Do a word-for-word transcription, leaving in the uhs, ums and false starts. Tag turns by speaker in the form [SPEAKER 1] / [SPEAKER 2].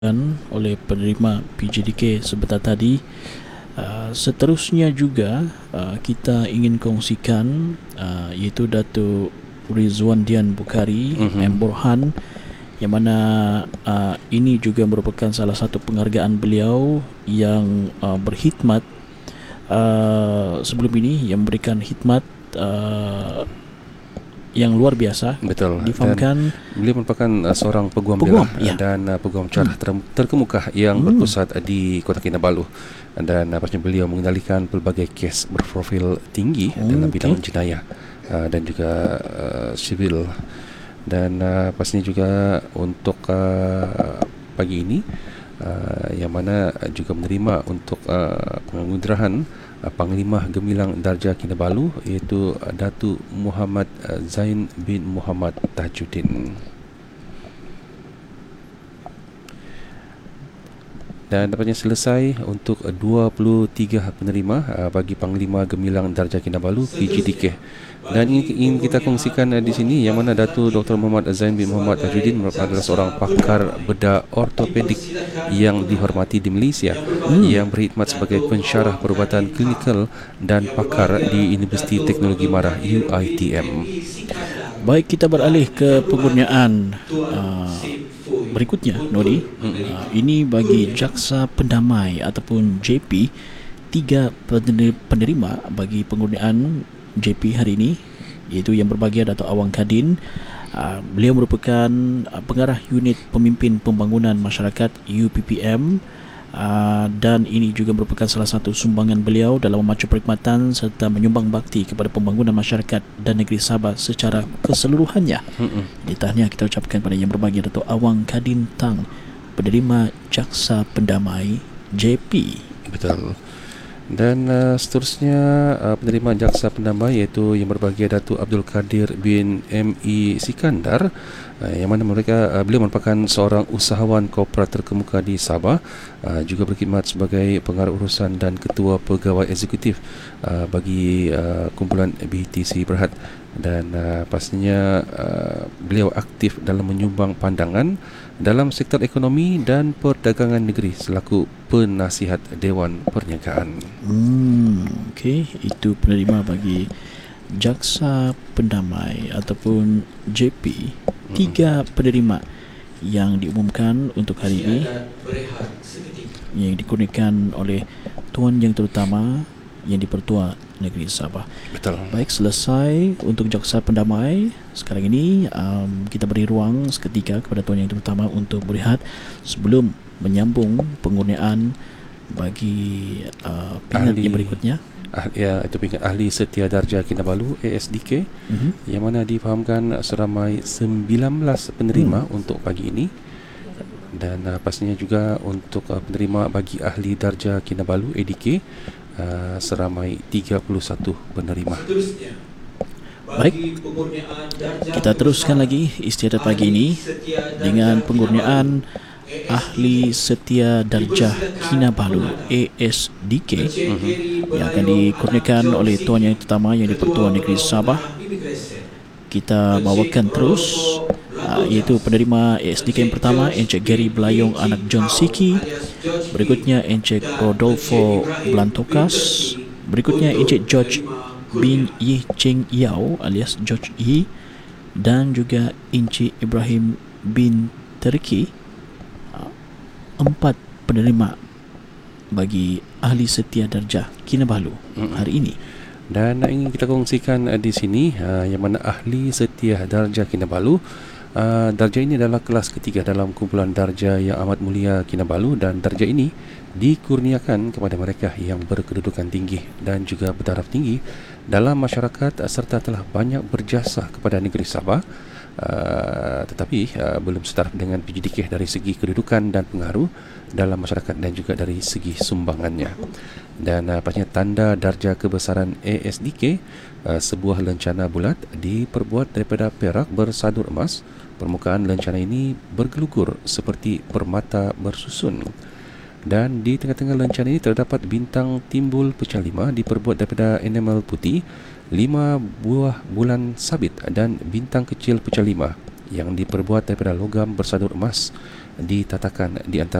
[SPEAKER 1] oleh penerima P J D K sebentar tadi. Uh, seterusnya juga uh, kita ingin kongsikan uh, iaitu Datuk Rizwan Dian Bukhari mm-hmm. M. Borhan, yang mana uh, ini juga merupakan salah satu penghargaan beliau yang uh, berkhidmat uh, sebelum ini, yang memberikan khidmat uh, yang luar biasa.
[SPEAKER 2] Betul.
[SPEAKER 1] Difahamkan
[SPEAKER 2] dan beliau merupakan uh, seorang peguam,
[SPEAKER 1] peguam
[SPEAKER 2] ya. dan uh, peguam cara hmm. ter- terkemuka yang hmm. berpusat uh, di Kota Kinabalu, dan uh, pastinya beliau mengendalikan pelbagai kes berprofil tinggi hmm, dalam bidang okay. jenayah uh, dan juga uh, sivil. Dan uh, pastinya juga untuk uh, pagi ini uh, yang mana juga menerima untuk uh, penganugerahan Panglima Gemilang Darjah Kinabalu, iaitu Datuk Muhammad Zain bin Muhammad Tajuddin. Dan dapatnya selesai untuk dua puluh tiga penerima bagi Panglima Gemilang Darjah Kinabalu P J D K. Dan ingin, ingin kita kongsikan di sini yang mana Datuk Doktor Muhammad Zain bin Muhammad Tajuddin adalah seorang pakar bedah ortopedik yang dihormati di Malaysia, hmm. yang berkhidmat sebagai pensyarah perubatan klinikal dan pakar di Universiti Teknologi Marah U I T M.
[SPEAKER 1] Baik, kita beralih ke penggunaan uh, berikutnya, Nodi. Hmm. Uh, ini bagi jaksa pendamai ataupun J P, tiga penerima bagi penggunaan J P hari ini, iaitu yang berbahagia Datuk Awang Kadin. Uh, beliau merupakan uh, pengarah unit pemimpin pembangunan masyarakat U P P M, uh, dan ini juga merupakan salah satu sumbangan beliau dalam memacu perkhidmatan serta menyumbang bakti kepada pembangunan masyarakat dan negeri Sabah secara keseluruhannya. Mm-mm. Di tahniah kita ucapkan pada yang berbahagia Datuk Awang Kadin Tang, penerima jaksa pendamai J P.
[SPEAKER 2] Betul. Dan uh, seterusnya uh, penerima jaksa pendamai iaitu yang berbahagia Datuk Abdul Kadir bin M E Sikandar, uh, yang mana mereka uh, beliau merupakan seorang usahawan korporat terkemuka di Sabah, uh, juga berkhidmat sebagai pengarah urusan dan ketua pegawai eksekutif uh, bagi uh, kumpulan B T C Berhad. Dan uh, pastinya uh, beliau aktif dalam menyumbang pandangan dalam sektor ekonomi dan perdagangan negeri selaku penasihat Dewan Perniagaan.
[SPEAKER 1] Hmm, okey, itu penerima bagi jaksa pendamai ataupun J P. Tiga hmm. penerima yang diumumkan untuk hari ini, yang dikurniakan oleh Tuan Yang Terutama yang di-Pertua Negeri Sabah.
[SPEAKER 2] Betul.
[SPEAKER 1] Baik, selesai untuk jaksa pendamai. Sekarang ini um, kita beri ruang seketika kepada Tuan Yang Terutama untuk berehat sebelum menyambung penggunaan bagi uh, pingat ahli, yang berikutnya.
[SPEAKER 2] Ah, ya, itu pingat Ahli Setia Darjah Kinabalu A S D K, uh-huh. yang mana difahamkan seramai sembilan belas penerima hmm. untuk pagi ini. Dan uh, pastinya juga untuk uh, penerima bagi Ahli Darjah Kinabalu A D K, Uh, seramai tiga puluh satu penerima.
[SPEAKER 1] Baik, kita teruskan lagi istiadat pagi ini dengan pengurniaan Ahli Setia Darjah Kinabalu A S D K uh-huh. yang akan dikurniakan oleh Tuan Yang Terutama yang di-Pertua Negeri Sabah. Kita bawakan terus uh, iaitu penerima A S D K yang pertama, Encik Gary Belayong anak John Siki. Berikutnya Encik Rodolfo Blantokas. Berikutnya Encik George bin Yi Cheng Yao alias George Yi, dan juga Encik Ibrahim bin Terki. Empat penerima bagi Ahli Setia Darjah Kinabalu hari ini.
[SPEAKER 2] Dan ingin kita kongsikan uh, di sini uh, yang mana Ahli Setia Darjah Kinabalu, uh, darjah ini adalah kelas ketiga dalam kumpulan darjah yang amat mulia Kinabalu, dan darjah ini dikurniakan kepada mereka yang berkedudukan tinggi dan juga bertaraf tinggi dalam masyarakat serta telah banyak berjasa kepada negeri Sabah, uh, tetapi uh, belum setaraf dengan P J D K dari segi kedudukan dan pengaruh dalam masyarakat dan juga dari segi sumbangannya. Dan uh, pastinya tanda darjah kebesaran A S D K, uh, sebuah lencana bulat diperbuat daripada perak bersadur emas. Permukaan lencana ini bergelugur seperti permata bersusun. Dan di tengah-tengah lencana ini terdapat bintang timbul pecah lima diperbuat daripada enamel putih, lima buah bulan sabit dan bintang kecil pecah lima yang diperbuat daripada logam bersadur emas. ditatakan di antara